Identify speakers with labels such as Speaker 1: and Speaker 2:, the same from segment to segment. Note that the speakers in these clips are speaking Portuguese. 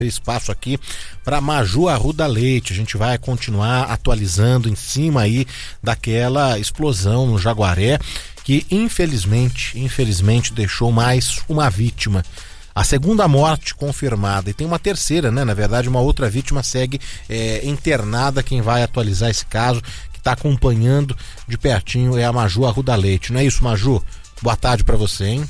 Speaker 1: Espaço aqui para Maju Arruda Leite. A gente vai continuar atualizando em cima aí daquela explosão no Jaguaré que infelizmente deixou mais uma vítima. A segunda morte confirmada, e tem uma terceira, né? Na verdade, uma outra vítima segue internada. Quem vai atualizar esse caso, que está acompanhando de pertinho, é a Maju Arruda Leite. Não é isso, Maju? Boa tarde para você, hein?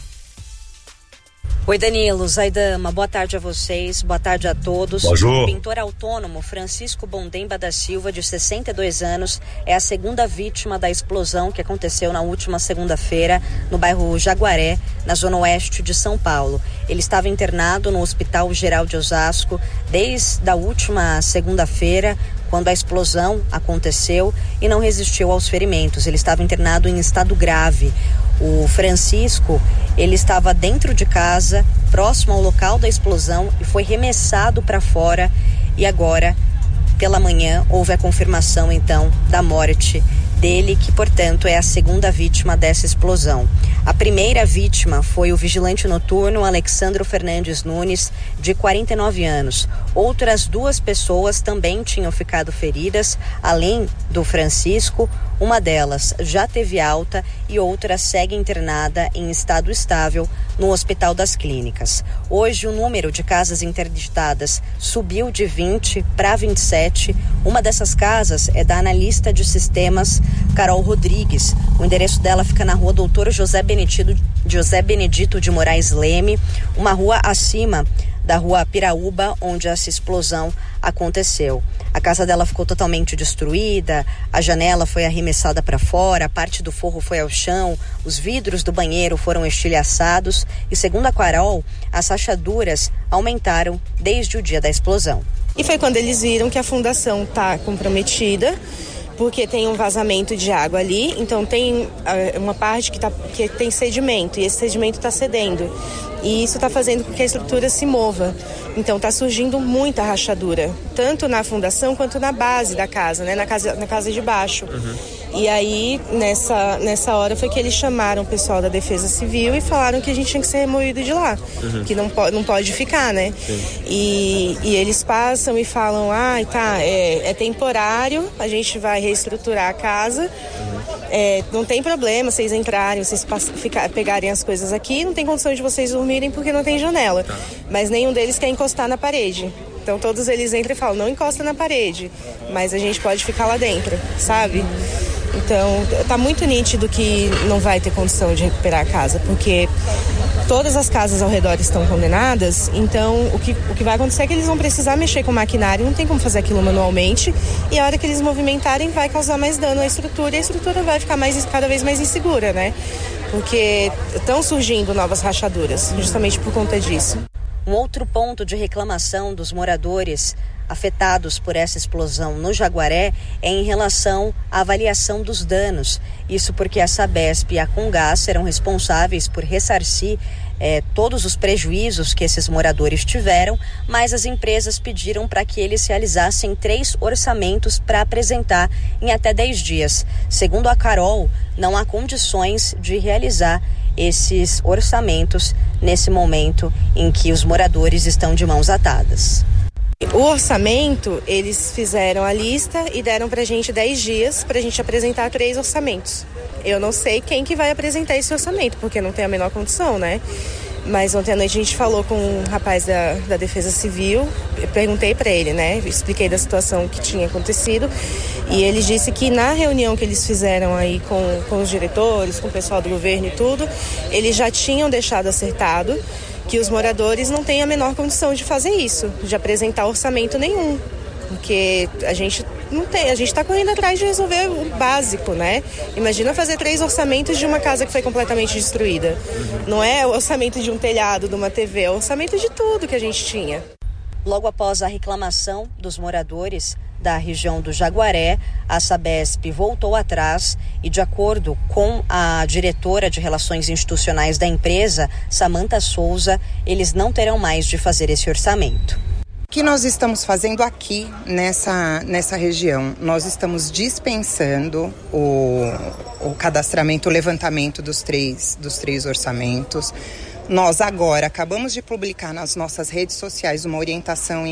Speaker 2: Oi, Danilo, Zaidama, boa tarde a vocês, boa tarde a todos.
Speaker 3: Bonjour.
Speaker 2: O pintor autônomo Francisco Bondemba da Silva, de 62 anos, é a segunda vítima da explosão que aconteceu na última segunda-feira no bairro Jaguaré, na zona oeste de São Paulo. Ele estava internado no Hospital Geral de Osasco desde a última segunda-feira, quando a explosão aconteceu, e não resistiu aos ferimentos. Ele estava internado em estado grave. O Francisco, ele estava dentro de casa, próximo ao local da explosão, e foi remessado para fora. E agora, pela manhã, houve a confirmação, então, da morte dele, que, portanto, é a segunda vítima dessa explosão. A primeira vítima foi o vigilante noturno Alexandro Fernandes Nunes, de 49 anos. Outras duas pessoas também tinham ficado feridas, além do Francisco. Uma delas já teve alta e outra segue internada em estado estável no Hospital das Clínicas. Hoje, o número de casas interditadas subiu de 20 para 27. Uma dessas casas é da analista de sistemas Carol Rodrigues. O endereço dela fica na rua Doutor José Benedito de Moraes Leme, uma rua acima da rua Piraúba, onde essa explosão aconteceu. A casa dela ficou totalmente destruída, a janela foi arremessada para fora, a parte do forro foi ao chão, os vidros do banheiro foram estilhaçados e, segundo a Carol, as rachaduras aumentaram desde o dia da explosão.
Speaker 4: E foi quando eles viram que a fundação está comprometida, porque tem um vazamento de água ali, então tem uma parte que tem sedimento, e esse sedimento está cedendo. E isso está fazendo com que a estrutura se mova. Então está surgindo muita rachadura, tanto na fundação quanto na base da casa, né? na casa de baixo. E aí, nessa hora, foi que eles chamaram o pessoal da Defesa Civil e falaram que a gente tinha que ser removido de lá, que não pode ficar, né? E eles passam e falam, é temporário, a gente vai reestruturar a casa, não tem problema vocês entrarem, vocês pegarem as coisas aqui, não tem condição de vocês dormirem porque não tem janela. Mas nenhum deles quer encostar na parede. Então todos eles entram e falam, não encosta na parede, mas a gente pode ficar lá dentro, sabe? Então tá muito nítido que não vai ter condição de recuperar a casa, porque todas as casas ao redor estão condenadas. Então o que vai acontecer é que eles vão precisar mexer com o maquinário, não tem como fazer aquilo manualmente, e a hora que eles movimentarem vai causar mais dano à estrutura, e a estrutura vai ficar cada vez mais insegura, né? Porque estão surgindo novas rachaduras, justamente por conta disso.
Speaker 2: Um outro ponto de reclamação dos moradores afetados por essa explosão no Jaguaré é em relação à avaliação dos danos. Isso porque a Sabesp e a Comgás serão responsáveis por ressarcir todos os prejuízos que esses moradores tiveram, mas as empresas pediram para que eles realizassem 3 orçamentos para apresentar em até 10 dias. Segundo a Carol, não há condições de realizar esses orçamentos nesse momento em que os moradores estão de mãos atadas.
Speaker 4: O orçamento, eles fizeram a lista e deram pra gente 10 dias pra gente apresentar 3 orçamentos. Eu não sei quem que vai apresentar esse orçamento, porque não tem a menor condição, né? Mas ontem à noite a gente falou com um rapaz da Defesa Civil, eu perguntei pra ele, né? Expliquei da situação que tinha acontecido, e ele disse que na reunião que eles fizeram aí com os diretores, com o pessoal do governo e tudo, eles já tinham deixado acertado que os moradores não têm a menor condição de fazer isso, de apresentar orçamento nenhum, porque a gente está correndo atrás de resolver o básico, né? Imagina fazer 3 orçamentos de uma casa que foi completamente destruída. Não é o orçamento de um telhado, de uma TV, é o orçamento de tudo que a gente tinha.
Speaker 2: Logo após a reclamação dos moradores da região do Jaguaré, a Sabesp voltou atrás e, de acordo com a diretora de Relações Institucionais da empresa, Samanta Souza, eles não terão mais de fazer esse orçamento.
Speaker 5: O que nós estamos fazendo aqui nessa região? Nós estamos dispensando o cadastramento, o levantamento dos três orçamentos. Nós agora acabamos de publicar nas nossas redes sociais uma orientação